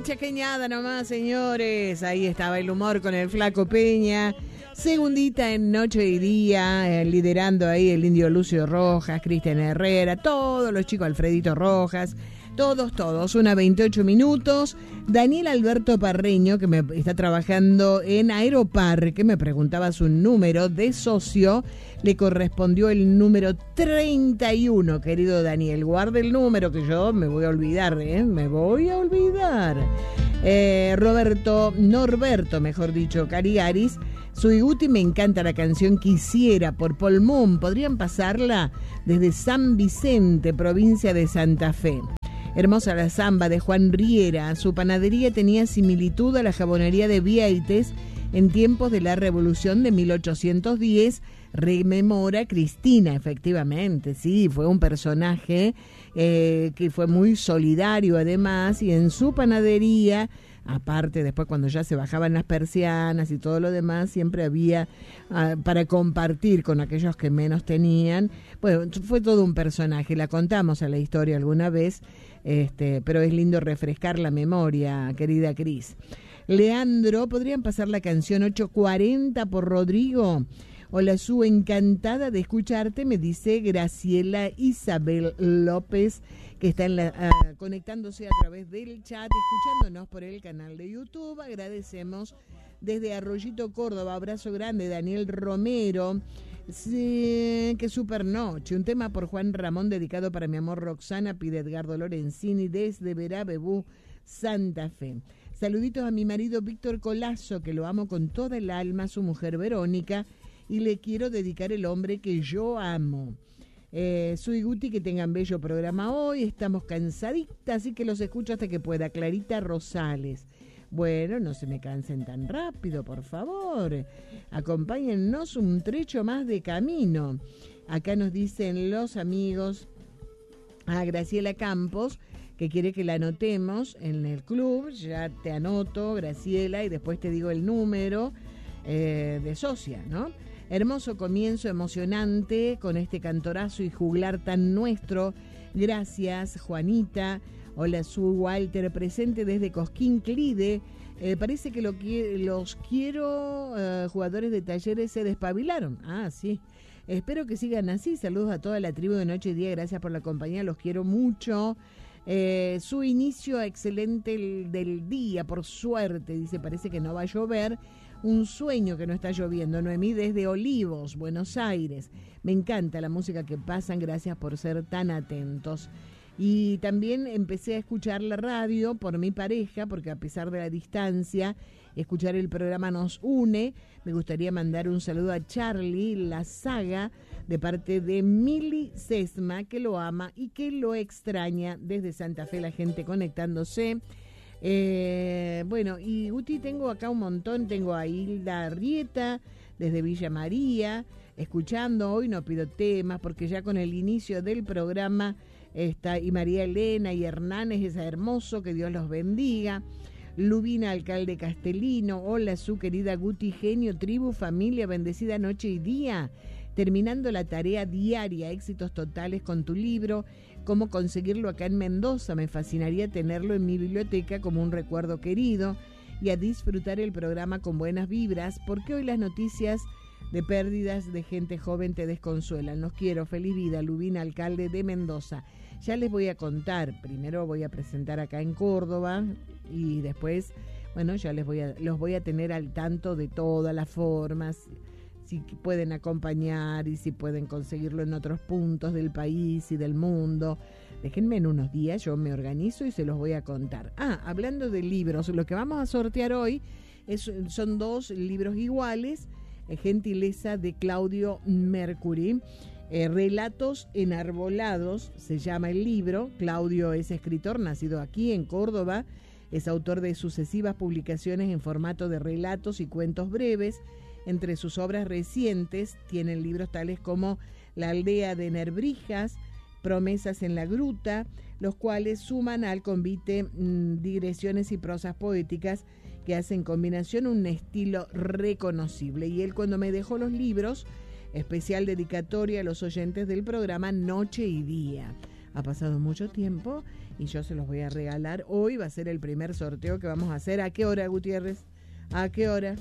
chaqueñada nomás, señores. Ahí estaba el humor con el Flaco Peña. Segundita en Noche y Día, liderando ahí el Indio Lucio Rojas, Cristian Herrera, todos los chicos, Alfredito Rojas, todos, una 28 minutos. Daniel Alberto Parreño, que me está trabajando en Aeroparque, me preguntaba su número de socio, le correspondió el número 31, querido Daniel. Guarde el número que yo me voy a olvidar, me voy a olvidar. Norberto, mejor dicho, Carigaris. Suiguti, me encanta la canción Quisiera por Paul Moon. ¿Podrían pasarla? Desde San Vicente, provincia de Santa Fe. Hermosa la samba de Juan Riera. Su panadería tenía similitud a la jabonería de Vieites en tiempos de la Revolución de 1810. Rememora Cristina, efectivamente, sí, fue un personaje que fue muy solidario además, y en su panadería, aparte después cuando ya se bajaban las persianas y todo lo demás, siempre había para compartir con aquellos que menos tenían. Bueno, fue todo un personaje, la contamos a la historia alguna vez, pero es lindo refrescar la memoria, querida Cris. Leandro, ¿podrían pasar la canción 840 por Rodrigo? Hola, Su, encantada de escucharte, me dice Graciela Isabel López, que está conectándose a través del chat, escuchándonos por el canal de YouTube. Agradecemos desde Arroyito, Córdoba. Abrazo grande, Daniel Romero. Sí, qué super noche. Un tema por Juan Ramón dedicado para mi amor Roxana, pide Edgardo Lorenzini desde Verabebú, Santa Fe. Saluditos a mi marido Víctor Colazo, que lo amo con toda el alma, su mujer Verónica, y le quiero dedicar El hombre que yo amo. Soy Guti, que tengan bello programa hoy. Estamos cansaditas, así que los escucho hasta que pueda. Clarita Rosales. Bueno, no se me cansen tan rápido, por favor. Acompáñennos un trecho más de camino. Acá nos dicen los amigos a Graciela Campos, que quiere que la anotemos en el club. Ya te anoto, Graciela, y después te digo el número de socia, ¿no? Hermoso comienzo, emocionante, con este cantorazo y juglar tan nuestro. Gracias, Juanita. Hola, Su Walter, presente desde Cosquín Clide. Parece que los jugadores de Talleres se despabilaron. Ah, sí. Espero que sigan así. Saludos a toda la tribu de Noche y Día. Gracias por la compañía, los quiero mucho. Su inicio excelente del día, por suerte, dice, parece que no va a llover. Un sueño que no está lloviendo. Noemí desde Olivos, Buenos Aires. Me encanta la música que pasan, gracias por ser tan atentos. Y también empecé a escuchar la radio por mi pareja, porque a pesar de la distancia, escuchar el programa nos une. Me gustaría mandar un saludo a Charlie, la saga, de parte de Mili Sesma, que lo ama y que lo extraña. Desde Santa Fe la gente conectándose. Bueno, y Uti, tengo acá un montón. Tengo a Hilda Arrieta desde Villa María, escuchando. Hoy no pido temas porque ya con el inicio del programa está, y María Elena y Hernández, es hermoso, que Dios los bendiga. Lubina, alcalde Castelino. Hola, Su querida Guti, genio, tribu, familia, bendecida noche y día. Terminando la tarea diaria, éxitos totales con tu libro. Cómo conseguirlo acá en Mendoza, me fascinaría tenerlo en mi biblioteca como un recuerdo querido, y a disfrutar el programa con buenas vibras, porque hoy las noticias de pérdidas de gente joven te desconsuelan. Los quiero, feliz vida, Lubina, alcalde de Mendoza. Ya les voy a contar, primero voy a presentar acá en Córdoba y después, bueno, ya los voy a tener al tanto de todas las formas, si pueden acompañar y si pueden conseguirlo en otros puntos del país y del mundo. Déjenme en unos días, yo me organizo y se los voy a contar. Hablando de libros, lo que vamos a sortear hoy son 2 libros iguales, gentileza de Claudio Mercury. Relatos enarbolados se llama el libro. Claudio es escritor, nacido aquí en Córdoba, es autor de sucesivas publicaciones en formato de relatos y cuentos breves. Entre sus obras recientes tienen libros tales como La aldea de Nerbrijas, Promesas en la gruta, los cuales suman al convite digresiones y prosas poéticas que hacen combinación un estilo reconocible. Y él, cuando me dejó los libros, especial dedicatoria a los oyentes del programa Noche y Día. Ha pasado mucho tiempo y yo se los voy a regalar. Hoy va a ser el primer sorteo que vamos a hacer. ¿A qué hora, Gutiérrez? ¿A qué hora?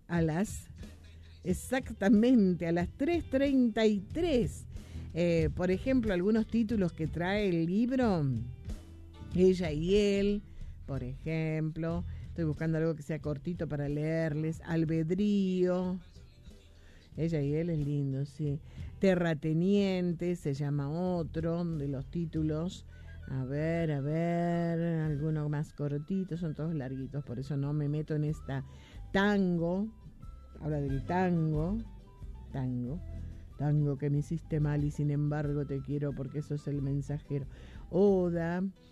Exactamente, a las 3:33. Por ejemplo, algunos títulos que trae el libro, Ella y él, por ejemplo. Estoy buscando algo que sea cortito para leerles. Albedrío. Ella y él es lindo, sí. Terrateniente se llama otro de los títulos. A ver, algunos más cortitos, son todos larguitos, por eso no me meto en esta. Tango, habla del tango que me hiciste mal y sin embargo te quiero porque sos el mensajero. Oda,